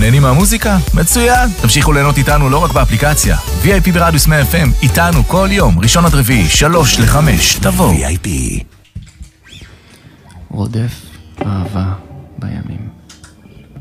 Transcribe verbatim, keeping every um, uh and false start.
נהנים מהמוזיקה? מצוין! תמשיכו ליהנות איתנו לא רק באפליקציה. וי איי פי ברדיוס מאה אף אם, איתנו כל יום, ראשון עד רביעי, שלוש לחמש, תבוא. וי איי פי. רודף אהבה בימים.